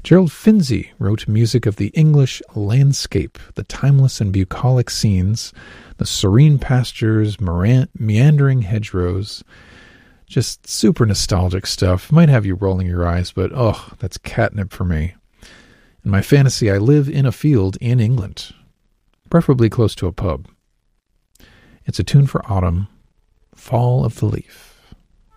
Gerald Finzi wrote music of the English landscape, the timeless and bucolic scenes, the serene pastures, meandering hedgerows. Just super nostalgic stuff. Might have you rolling your eyes, but that's catnip for me. In my fantasy, I live in a field in England, preferably close to a pub. It's a tune for autumn, Fall of the Leaf.